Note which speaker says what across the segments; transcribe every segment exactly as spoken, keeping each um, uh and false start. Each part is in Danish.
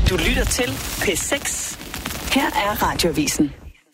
Speaker 1: Du lytter til P seks. Her er Radioavisen.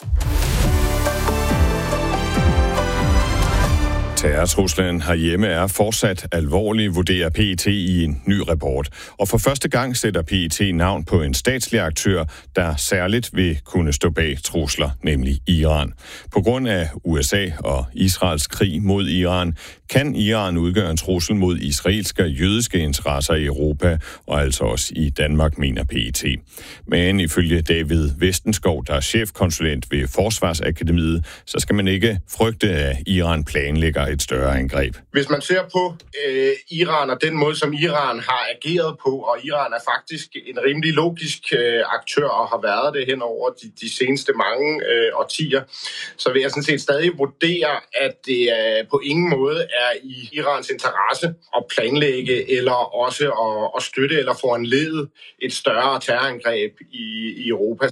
Speaker 2: Terrortruslen herhjemme er fortsat alvorlig, vurderer P E T i en ny rapport. Og for første gang sætter P E T navn på en statslig aktør, der særligt vil kunne stå bag trusler, nemlig Iran. På grund af U S A og Israels krig mod Iran, kan Iran udgøre en trussel mod israelske og jødiske interesser i Europa, og altså også i Danmark, mener P E T. Men ifølge David Vestenskov, der er chefkonsulent ved Forsvarsakademiet, så skal man ikke frygte, at Iran planlægger et større angreb.
Speaker 3: Hvis man ser på øh, Iran og den måde, som Iran har ageret på, og Iran er faktisk en rimelig logisk øh, aktør og har været det hen over de, de seneste mange øh, årtier, så vil jeg sådan set stadig vurdere, at det øh, på ingen måde er i Irans interesse at planlægge eller også at, at støtte eller foranlede et større terrorangreb i, i Europa.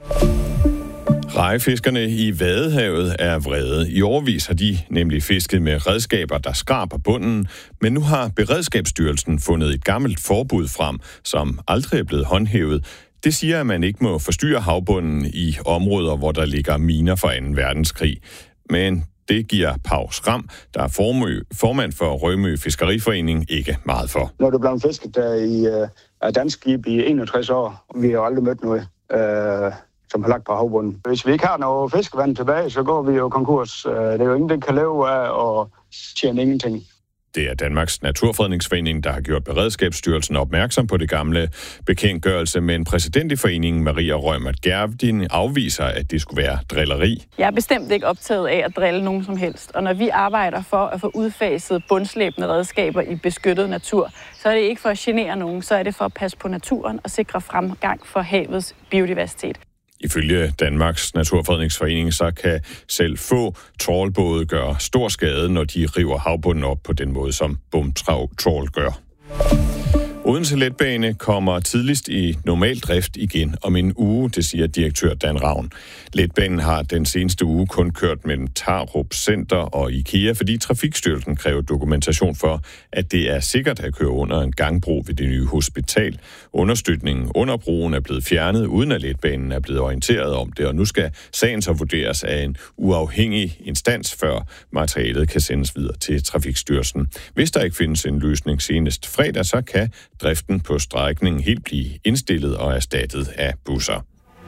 Speaker 2: Rejefiskerne i Vadehavet er vrede. I årevis har de nemlig fisket med redskaber, der skraber bunden, men nu har Beredskabsstyrelsen fundet et gammelt forbud frem, som aldrig er blevet håndhævet. Det siger, at man ikke må forstyrre havbunden i områder, hvor der ligger miner fra anden verdenskrig. Men det giver Pau Schram, der er formø, formand for Rømø Fiskeriforening, ikke meget for.
Speaker 4: Når du er blevet fisket der i uh, dansk skib i enogtres år, vi har jo aldrig mødt noget, uh, som har lagt på havbunden. Hvis vi ikke har noget fiskevand tilbage, så går vi jo konkurs. Uh, det er jo ingen, der kan leve af og tjene ingenting.
Speaker 2: Det er Danmarks Naturfredningsforening, der har gjort Beredskabsstyrelsen opmærksom på det gamle bekendtgørelse, men præsident i foreningen, Maria Rømert Gervdin, afviser, at det skulle være drilleri.
Speaker 5: Jeg er bestemt ikke optaget af at drille nogen som helst, og når vi arbejder for at få udfaset bundslæbende redskaber i beskyttet natur, så er det ikke for at genere nogen, så er det for at passe på naturen og sikre fremgang for havets biodiversitet. Ifølge Danmarks Naturfredningsforening, så kan selv få trawlbåde gøre stor skade, når de river havbunden op på den måde, som bumtrawl gør. Odense Letbane kommer tidligst i normal drift igen om en uge, det siger direktør Dan Ravn. Letbanen har den seneste uge kun kørt mellem Tarup Center og IKEA, fordi Trafikstyrelsen kræver dokumentation for, at det er sikkert at køre under en gangbro ved det nye hospital. Understøtningen under broen er blevet fjernet, uden at letbanen er blevet orienteret om det, og nu skal sagen så vurderes af en uafhængig instans, før materialet kan sendes videre til Trafikstyrelsen. Hvis der ikke findes en løsning senest fredag, så kan driften på strækningen helt blive indstillet og erstattet af busser.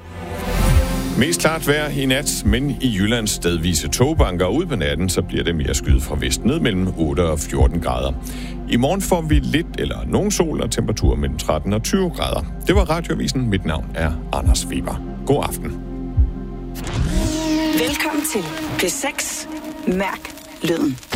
Speaker 5: Mest klart vejr i nat, men i Jyllands stedvise togbanker ud på natten, så bliver det mere skyet fra vest ned mellem otte og fjorten grader. I morgen får vi lidt eller nogen sol og temperatur mellem tretten og tyve grader. Det var Radioavisen. Mit navn er Anders Weber. God aften.
Speaker 1: Velkommen til P seks. Mærk lyden.